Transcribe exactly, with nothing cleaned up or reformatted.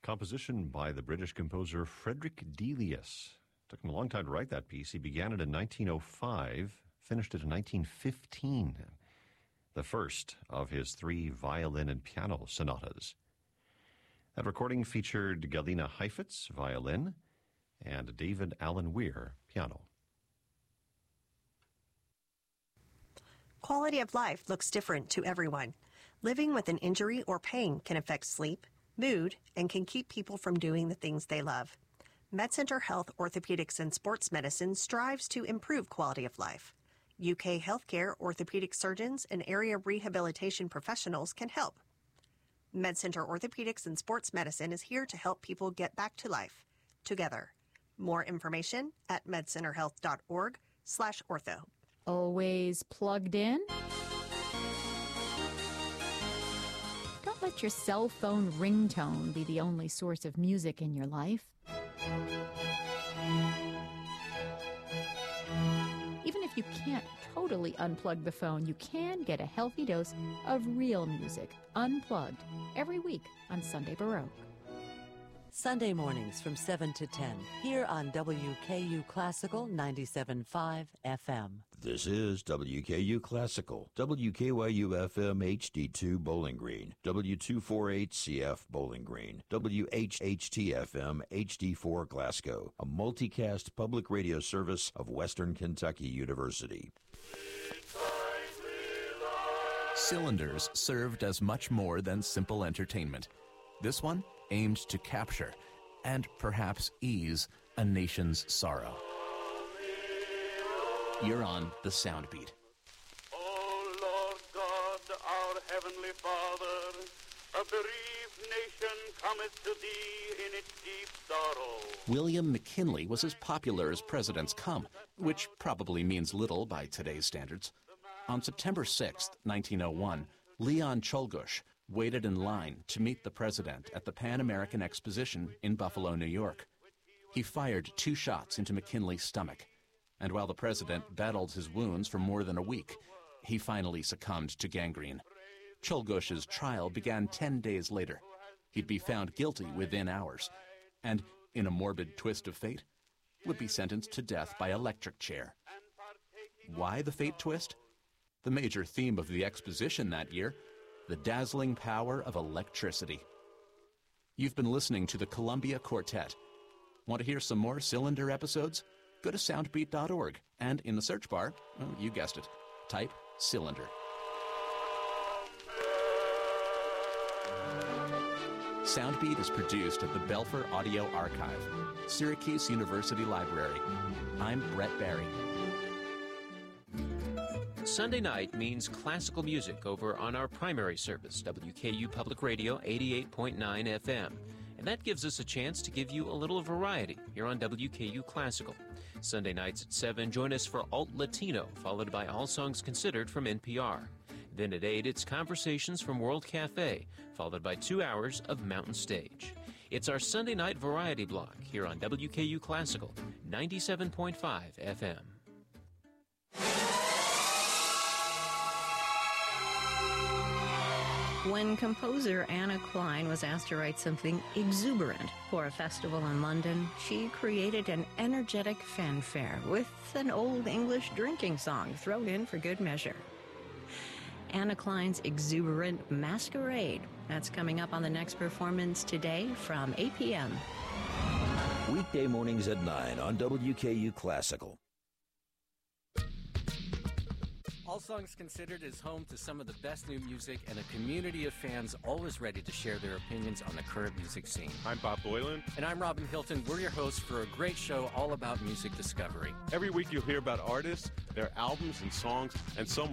Composition by the British composer Frederick Delius. Took him a long time to write that piece. He began it in nineteen oh five, finished it in nineteen fifteen. The first of his three violin and piano sonatas. That recording featured Galina Heifetz, violin, and David Allen Weir, piano. Quality of life looks different to everyone. Living with an injury or pain can affect sleep, mood, and can keep people from doing the things they love. MedCenter Health Orthopedics and Sports Medicine strives to improve quality of life. U K healthcare orthopedic surgeons and area rehabilitation professionals can help. MedCenter Orthopedics and Sports Medicine is here to help people get back to life together. More information at medcenterhealth.org slash ortho. Always plugged in? Don't let your cell phone ringtone be the only source of music in your life. Even if you can't totally unplug the phone, you can get a healthy dose of real music, unplugged, every week on Sunday Baroque. Sunday mornings from seven to ten, here on W K U Classical ninety-seven point five F M. This is W K U Classical, W K Y U F M H D two Bowling Green, W two forty-eight C F Bowling Green, W H H T F M H D four Glasgow, a multicast public radio service of Western Kentucky University. Cylinders served as much more than simple entertainment. This one aimed to capture and perhaps ease a nation's sorrow. You're on the Soundbeat. O Lord God, our heavenly Father, a bereaved nation cometh to thee in its deep sorrow. William McKinley was as popular as presidents come, which probably means little by today's standards. On September sixth, nineteen oh one, Leon Czolgosz waited in line to meet the president at the Pan American Exposition in Buffalo, New York. He fired two shots into McKinley's stomach, and while the president battled his wounds for more than a week, he finally succumbed to gangrene. Czolgosz's trial began ten days later. He'd be found guilty within hours, and, in a morbid twist of fate, would be sentenced to death by electric chair. Why the fate twist? The major theme of the exposition that year, the dazzling power of electricity. You've been listening to the Columbia Quartet. Want to hear some more Cylinder episodes? Go to soundbeat dot org and in the search bar, well, you guessed it, type Cylinder. Soundbeat is produced at the Belfer Audio Archive, Syracuse University Library. I'm Brett Barry. Sunday night means classical music over on our primary service, W K U Public Radio eighty-eight point nine F M. And that gives us a chance to give you a little variety here on W K U Classical. Sunday nights at seven, join us for Alt Latino, followed by All Songs Considered from N P R. Then at eight, it's Conversations from World Cafe, followed by two hours of Mountain Stage. It's our Sunday night variety block here on W K U Classical, ninety-seven point five F M. When composer Anna Klein was asked to write something exuberant for a festival in London, she created an energetic fanfare with an old English drinking song thrown in for good measure. Anna Klein's exuberant Masquerade. That's coming up on the next performance today from eight p.m. Weekday mornings at nine on W K U Classical. All Songs Considered is home to some of the best new music and a community of fans always ready to share their opinions on the current music scene. I'm Bob Boylan. And I'm Robin Hilton. We're your hosts for a great show all about music discovery. Every week you'll hear about artists, their albums and songs, and so